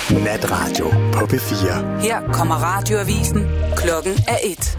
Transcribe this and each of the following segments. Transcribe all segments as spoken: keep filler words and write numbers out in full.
Natradio på P fire. Her kommer radioavisen. Klokken er et.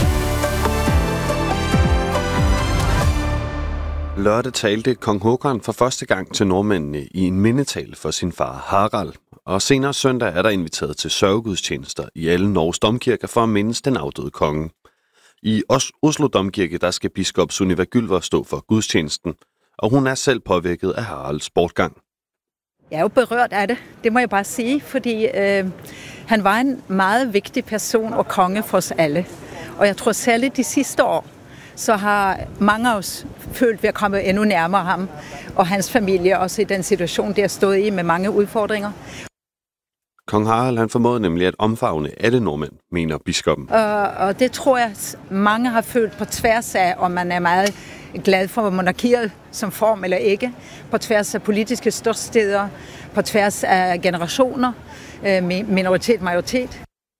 Lørdag talte kong Håkon for første gang til nordmændene i en mindetale for sin far Harald. Og senere søndag er der inviteret til sørgegudstjenester i alle Norges domkirker for at mindes den afdøde konge. I Oslo Domkirke der skal biskop Sunniva Gylver stå for gudstjenesten, og hun er selv påvirket af Haralds bortgang. Jeg er jo berørt af det, det må jeg bare sige, fordi øh, han var en meget vigtig person og konge for os alle. Og jeg tror særligt de sidste år, så har mange af os følt ved at komme endnu nærmere ham og hans familie, også i den situation, der stod i med mange udfordringer. Kong Harald han formåede nemlig at omfavne alle nordmænd, mener biskoppen. Og, og det tror jeg, mange har følt på tværs af, om man er meget glad for monarkiet som form eller ikke, på tværs af politiske ståsteder, på tværs af generationer, minoritet, majoritet.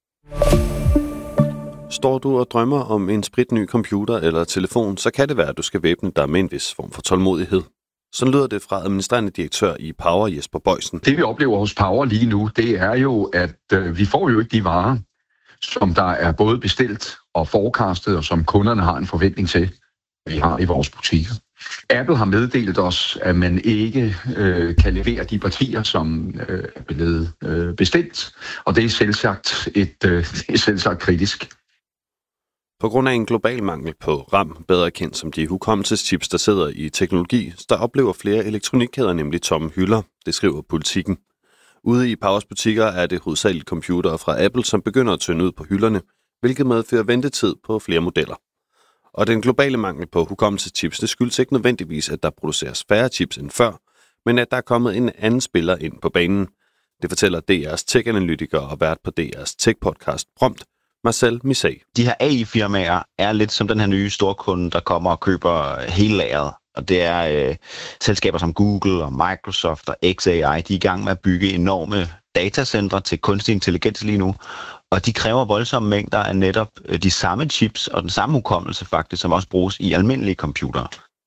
Står du og drømmer om en spritny computer eller telefon, så kan det være, at du skal væbne dig med en vis form for tålmodighed. Sådan lyder det fra administrerende direktør i Power, Jesper Boysen. Det vi oplever hos Power lige nu, det er jo, at øh, vi får jo ikke de varer, som der er både bestilt og forecastet, og som kunderne har en forventning til, vi har i vores butikker. Apple har meddelt os, at man ikke øh, kan levere de partier, som øh, er blevet øh, bestilt, og det er selvsagt, et, øh, det er selvsagt kritisk. På grund af en global mangel på RAM, bedre kendt som de hukommelseschips, der sidder i teknologi, der oplever flere elektronikkæder nemlig tomme hylder, det skriver Politikken. Ude i Powers butikker er det hovedsageligt computere fra Apple, som begynder at tynde ud på hylderne, hvilket medfører ventetid på flere modeller. Og den globale mangel på hukommelseschips, det skyldes ikke nødvendigvis, at der produceres færre chips end før, men at der er kommet en anden spiller ind på banen. Det fortæller D R's tech-analytiker og vært på D R's tech-podcast Prompt, Marcel Misset. De her A I-firmaer er lidt som den her nye storkunde, der kommer og køber hele lageret. Og det er øh, selskaber som Google og Microsoft og X A I, de er i gang med at bygge enorme datacentre til kunstig intelligens lige nu. Og de kræver voldsomme mængder af netop de samme chips og den samme hukommelse faktisk, som også bruges i almindelige computere.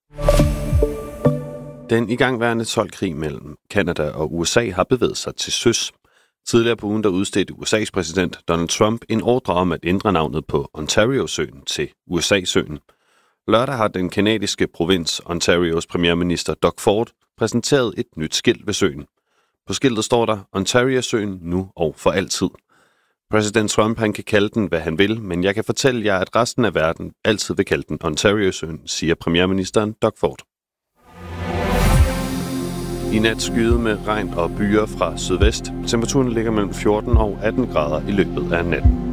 Den igangværende toldkrig mellem Canada og U S A har bevæget sig til søs. Tidligere på ugen der udstedte U S A's præsident Donald Trump en ordre om at ændre navnet på Ontario-søen til U S A-søen. Lørdag har den kanadiske provins Ontarios premierminister Doug Ford præsenteret et nyt skilt ved søen. På skiltet står der Ontario-søen nu og for altid. Præsident Trump han kan kalde den, hvad han vil, men jeg kan fortælle jer, at resten af verden altid vil kalde den Ontario-søen, siger premierministeren Doug Ford. I nat skyet med regn og byer fra sydvest. Temperaturen ligger mellem fjorten og atten grader i løbet af natten.